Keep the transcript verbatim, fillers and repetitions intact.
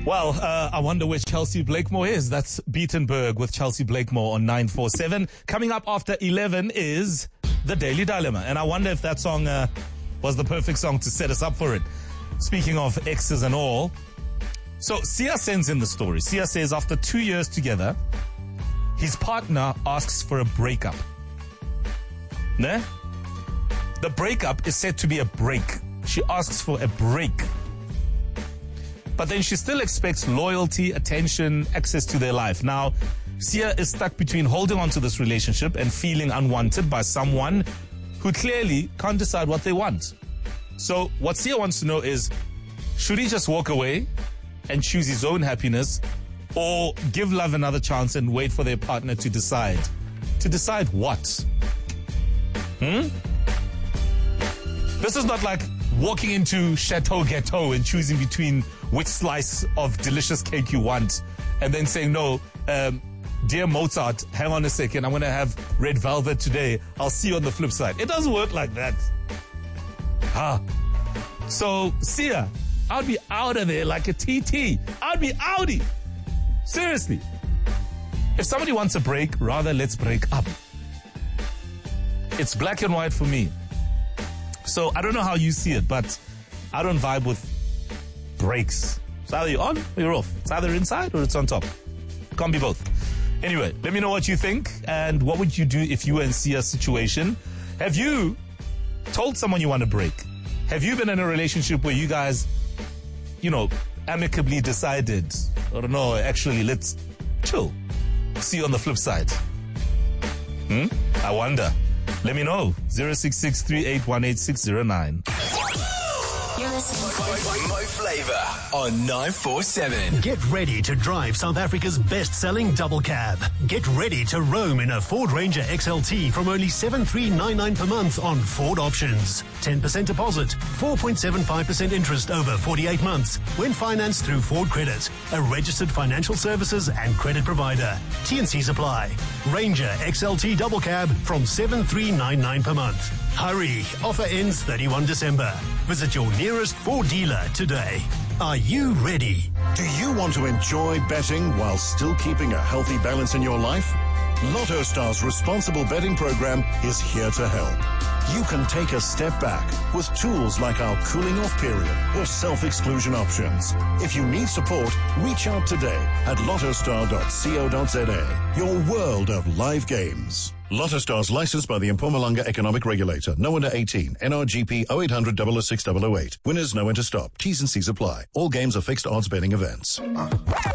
Well, uh, I wonder where Chelsea Blakemore is. That's Beatenberg with Chelsea Blakemore on nine four seven. Coming up after eleven is The Daily Dilemma. And I wonder if that song uh, was the perfect song to set us up for it. Speaking of exes and all. So Sia sends in the story. Sia says after two years together, his partner asks for a breakup. Ne? The breakup is said to be a break. She asks for a break. But then she still expects loyalty, attention, access to their life. Now, Sia is stuck between holding on to this relationship and feeling unwanted by someone who clearly can't decide what they want. So what Sia wants to know is, should he just walk away and choose his own happiness, or give love another chance and wait for their partner to decide? To decide what? Hmm? This is not like walking into Chateau Gâteau and choosing between which slice of delicious cake you want and then saying, no, um, dear Mozart, hang on a second, I'm going to have red velvet today. I'll see you on the flip side. It doesn't work like that. Ah. So, Sia, I'd be out of there like a T T. I'd be outie. Seriously. If somebody wants a break, rather let's break up. It's black and white for me. So I don't know how you see it, but I don't vibe with breaks. It's either you're on or you're off. It's either inside or it's on top. Can't be both. Anyway, let me know what you think and what would you do if you were in Sia's situation. Have you told someone you want a break? Have you been in a relationship where you guys, you know, amicably decided, I don't know, actually let's chill. See you on the flip side. Hmm? I wonder. Let me know. zero six six three eight one eight six zero nine. You're listening to Mo Flava on nine four seven. Get ready to drive South Africa's best-selling double cab. Get ready to roam in a Ford Ranger X L T from only seven three nine nine per month on Ford Options. ten percent deposit, four point seven five percent interest over forty-eight months when financed through Ford Credit, a registered financial services and credit provider. T and C's apply. Ranger X L T double cab from seven three nine nine per month. Hurry! Offer ends thirty-first of December. Visit your nearest Ford dealer today. Are you ready? Do you want to enjoy betting while still keeping a healthy balance in your life? Lotto Star's responsible betting program is here to help. You can take a step back with tools like our cooling off period or self-exclusion options. If you need support, reach out today at lottostar dot co dot za. Your world of live games. Lotto Star's licensed by the Mpumalanga Economic Regulator. No under eighteen. N R G P oh eight hundred, double oh six, double oh eight. Winners know when to stop. T's and C's apply. All games are fixed odds betting events.